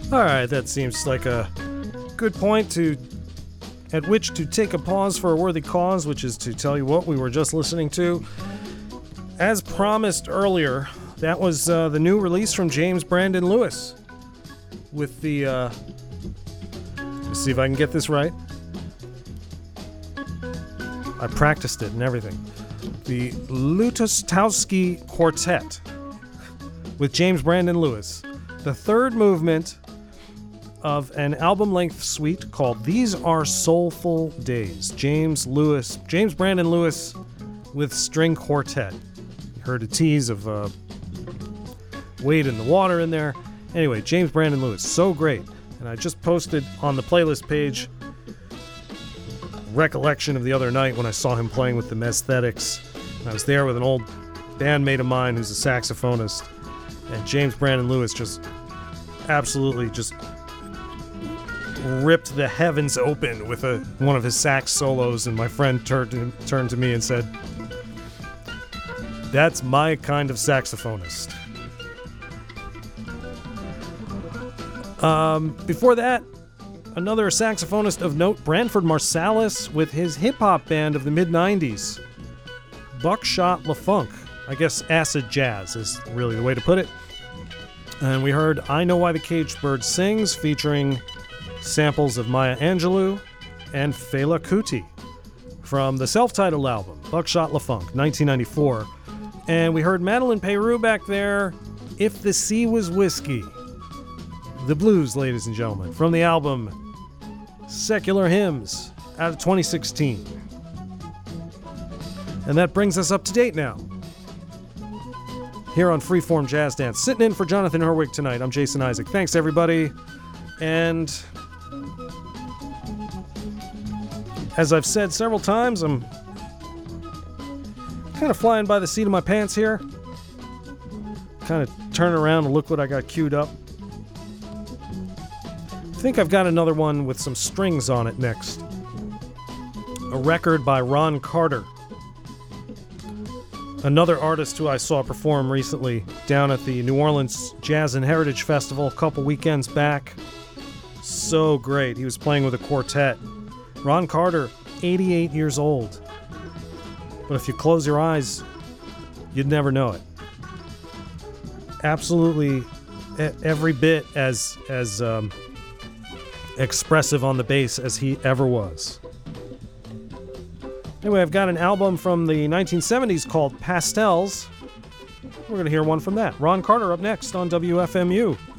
All right, that seems like a good point at which to take a pause for a worthy cause, which is to tell you what we were just listening to. As promised earlier, that was the new release from James Brandon Lewis with the, let's see if I can get this right. I practiced it and everything. The Lutostowski Quartet with James Brandon Lewis. The third movement of an album-length suite called These Are Soulful Days. James Brandon Lewis with string quartet. You heard a tease of Wade in the Water in there. Anyway, James Brandon Lewis, so great. And I just posted on the playlist page recollection of the other night when I saw him playing with the Mesthetics. I was there with an old bandmate of mine who's a saxophonist, and James Brandon Lewis just absolutely just ripped the heavens open with one of his sax solos, and my friend turned to me and said, "That's my kind of saxophonist." Before that, another saxophonist of note, Branford Marsalis, with his hip-hop band of the mid-90s, Buckshot LaFunk. I guess acid jazz is really the way to put it. And we heard I Know Why the Caged Bird Sings, featuring samples of Maya Angelou and Fela Kuti from the self-titled album, Buckshot LaFunk, 1994. And we heard Madeline Peyrou back there, If the Sea Was Whiskey. The blues, ladies and gentlemen, from the album Secular Hymns out of 2016. And that brings us up to date now. Here on Freeform Jazz Dance. Sitting in for Jonathan Herwig tonight. I'm Jason Isaac. Thanks, everybody. And as I've said several times, I'm kind of flying by the seat of my pants here. Kind of turn around and look what I got queued up. I think I've got another one with some strings on it next. A record by Ron Carter. Another artist who I saw perform recently down at the New Orleans Jazz and Heritage Festival a couple weekends back. So great. He was playing with a quartet. Ron Carter, 88 years old. But if you close your eyes, you'd never know it. Absolutely every bit as expressive on the bass as he ever was. Anyway, I've got an album from the 1970s called Pastels. We're going to hear one from that. Ron Carter up next on WFMU.